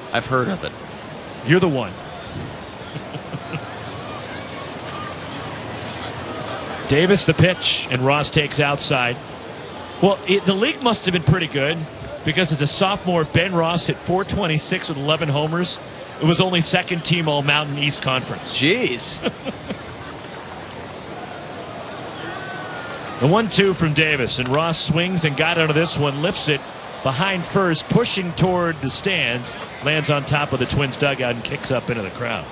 I've heard of it. You're the one. Davis the pitch, and Ross takes outside. Well, the league must have been pretty good because as a sophomore, Ben Ross hit .426 with 11 homers. It was only second team All-Mountain East Conference. Jeez. The 1-2 from Davis, and Ross swings and got out of this one, lifts it behind first, pushing toward the stands, lands on top of the Twins dugout and kicks up into the crowd.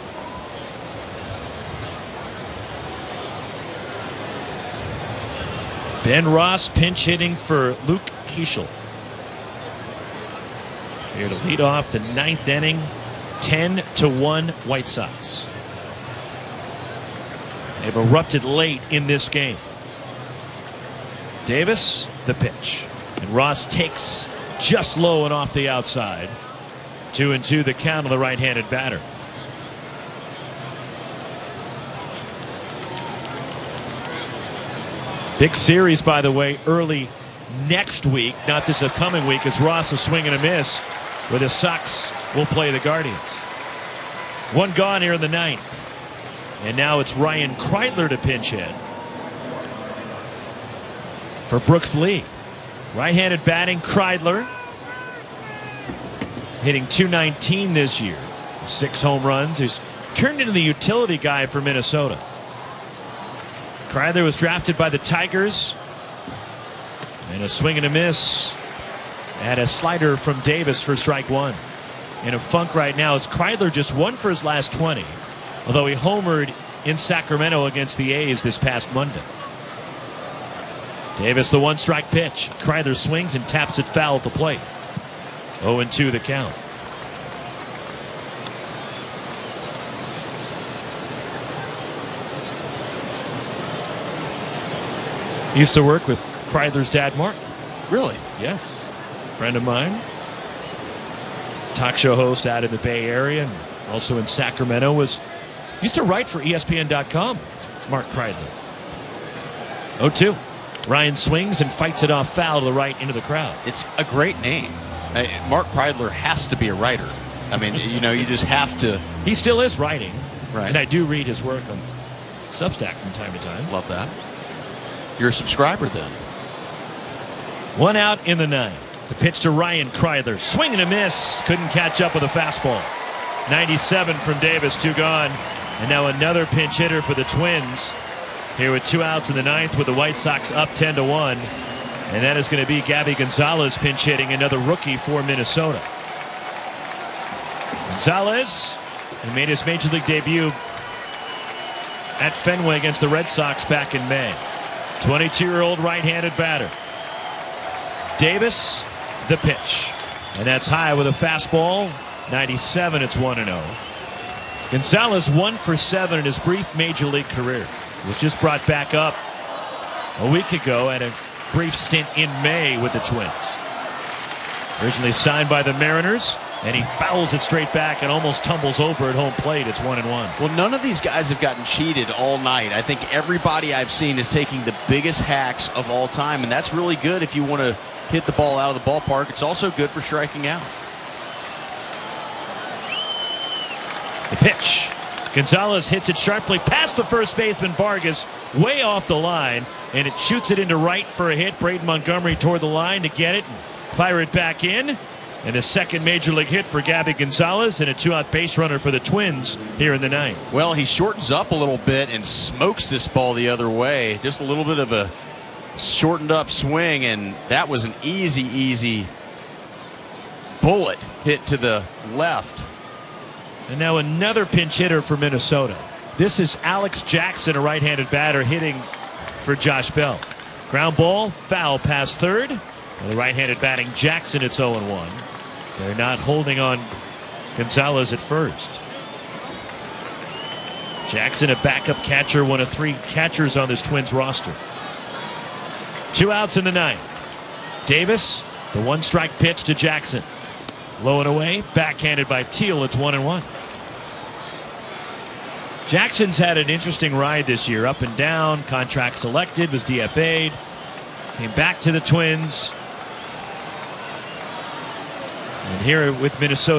Ben Ross pinch hitting for Luke Keeschel. Here to lead off the ninth inning, 10-1 White Sox. They've erupted late in this game. Davis, the pitch. And Ross takes just low and off the outside. 2-2 the count of the right-handed batter. Big series, by the way, early next week, not this upcoming week, as Ross a swing and a miss, where the Sox will play the Guardians. One gone here in the ninth. And now it's Ryan Kreidler to pinch hit for Brooks Lee. Right-handed batting, Kreidler hitting .219 this year. 6 home runs. He's turned into the utility guy for Minnesota. Kreidler was drafted by the Tigers. And a swing and a miss. And a slider from Davis for strike one. In a funk right now as Kreidler just won for his last 20. Although he homered in Sacramento against the A's this past Monday. Davis the one-strike pitch. Kreidler swings and taps it foul at the plate. 0-2 the count. Used to work with Kreidler's dad, Mark. Really? Yes. Friend of mine. Talk show host out in the Bay Area and also in Sacramento. Used to write for ESPN.com. Mark Kreidler. 0-2. Ryan swings and fights it off foul to the right into the crowd. It's a great name. Mark Kreidler has to be a writer. I mean, you just have to. He still is writing. Right. And I do read his work on Substack from time to time. Love that. You're a subscriber then. One out in the ninth. The pitch to Ryan Kreidler. Swing and a miss. Couldn't catch up with a fastball. 97 from Davis, 2 gone. And now another pinch hitter for the Twins. Here with 2 outs in the ninth with the White Sox up 10-1. And that is going to be Gabby Gonzalez pinch hitting, another rookie for Minnesota. Gonzalez, who made his major league debut at Fenway against the Red Sox back in May. 22-year-old right-handed batter. Davis, the pitch. And that's high with a fastball. 97, it's 1-0. Gonzalez 1 for 7 in his brief major league career. He was just brought back up a week ago at a brief stint in May with the Twins. Originally signed by the Mariners, and he fouls it straight back and almost tumbles over at home plate. It's 1-1. Well, none of these guys have gotten cheated all night. I think everybody I've seen is taking the biggest hacks of all time, and that's really good if you want to hit the ball out of the ballpark. It's also good for striking out. The pitch. Gonzalez hits it sharply past the first baseman Vargas, way off the line, and it shoots it into right for a hit. Braden Montgomery toward the line to get it and fire it back in. And the second major league hit for Gabby Gonzalez, and a 2-out base runner for the Twins here in the ninth. Well, he shortens up a little bit and smokes this ball the other way. Just a little bit of a shortened up swing, and that was an easy bullet hit to the left. And now another pinch hitter for Minnesota. This is Alex Jackson, a right-handed batter, hitting for Josh Bell. Ground ball, foul past third. And the right-handed batting Jackson, it's 0-1. They're not holding on Gonzalez at first. Jackson, a backup catcher, one of 3 catchers on this Twins roster. 2 outs in the ninth. Davis, the one-strike pitch to Jackson. Low and away, backhanded by Teal. It's 1-1. Jackson's had an interesting ride this year, up and down. Contract selected, was DFA'd, came back to the Twins. And here with Minnesota.